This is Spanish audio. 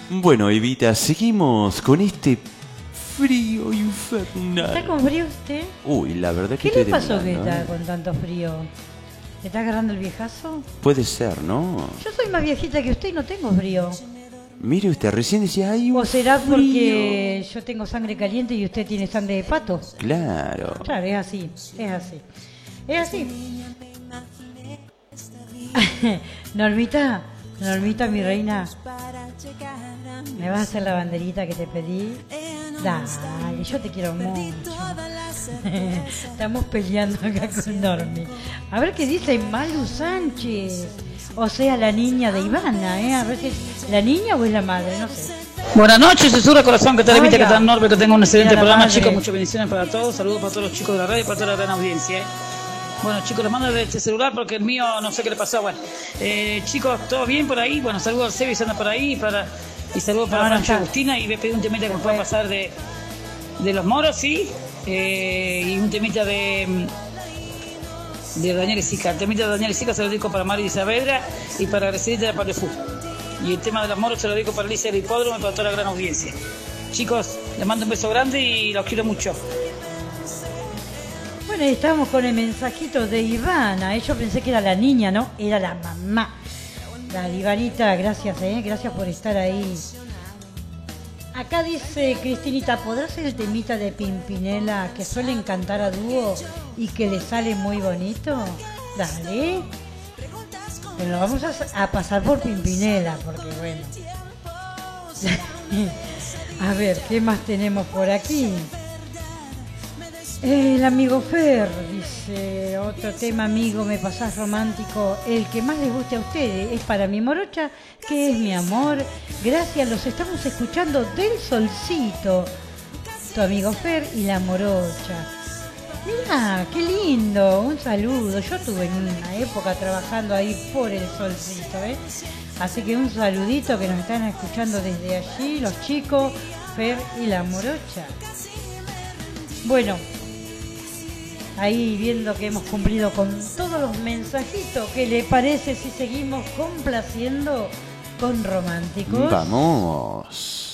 Bueno, Evita, seguimos con este frío infernal. ¿Está con frío usted? Uy, la verdad que ¿Qué estoy le pasó que temblando, está con tanto frío? ¿Le está agarrando el viejazo? Puede ser, ¿no? Yo soy más viejita que usted y no tengo frío. Mire usted, recién decía, hay un ¿O será frío. porque yo tengo sangre caliente y usted tiene sangre de pato? Claro. Claro, es así, es así. Es así. Normita, mi reina, ¿me vas a hacer la banderita que te pedí? Dale, yo te quiero mucho. Estamos peleando acá con Normi. A ver qué dice Malu Sánchez. O sea, la niña de Ivana, ¿eh? A ver si es la niña o es la madre, no sé. Buenas noches, Susura Corazón, que tal Evita, que tal Norbe, que tenga un excelente Mira la programa, madre. chicos, muchas bendiciones para todos, saludos para todos los chicos de la radio y para toda la gran audiencia. Bueno, chicos, les mando de este celular porque el mío no sé qué le pasó. Bueno, chicos, ¿todo bien por ahí? Bueno, saludos al Sebi, anda por ahí, y saludos para No, no Francho está. Agustina, y voy a pedir un temita que me pueda pasar de los moros, ¿sí? Y un temita de Daniel y Sica. El temita de Daniel y Sica se lo dedico para Mario y Saavedra y para Grecidita de Parlefú. Y el tema de los moros se lo dedico para Alicia del Hipódromo y para toda la gran audiencia. Chicos, les mando un beso grande y los quiero mucho. Bueno, y estamos con el mensajito de Ivana. Yo pensé que era la niña, ¿no? Era la mamá. La Ivanita, gracias, gracias por estar ahí. Acá dice Cristinita, ¿podrás hacer el temita de Pimpinela que suelen cantar a dúo y que le sale muy bonito? Dale. Pero lo vamos a pasar por Pimpinela, porque bueno. A ver, ¿qué más tenemos por aquí? El amigo Fer dice, otro tema, amigo, me pasás romántico, el que más les guste a ustedes, es para mi morocha, que es mi amor. Gracias, los estamos escuchando del solcito. Tu amigo Fer y la morocha. Mirá, qué lindo, un saludo. Yo estuve en una época trabajando ahí por el solcito, Así que un saludito que nos están escuchando desde allí, los chicos, Fer y la morocha. Bueno, ahí viendo que hemos cumplido con todos los mensajitos, ¿qué le parece si seguimos complaciendo con románticos? Vamos.